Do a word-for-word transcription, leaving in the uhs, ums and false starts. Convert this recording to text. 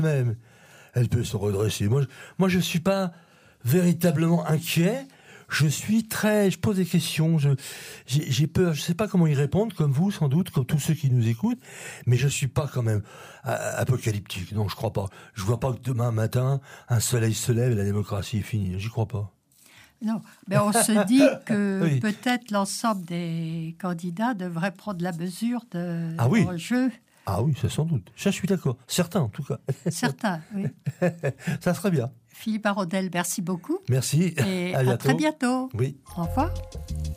même. Elle peut se redresser. Moi, je, moi, je suis pas véritablement inquiet. Je suis très, je pose des questions. Je, j'ai, j'ai peur. Je sais pas comment y répondre, comme vous, sans doute, comme tous ceux qui nous écoutent. Mais je suis pas quand même euh, apocalyptique. Non, je crois pas. Je vois pas que demain matin, un soleil se lève et la démocratie est finie. J'y crois pas. Non, mais on se dit que Oui. peut-être l'ensemble des candidats devraient prendre la mesure de Ah oui. l'enjeu. Ah oui, ça sans doute. Ça, je suis d'accord. Certains, en tout cas. Certains, oui. Ça serait bien. Philippe Arondel, merci beaucoup. Merci. Et à à bientôt. très bientôt. Oui. Au revoir.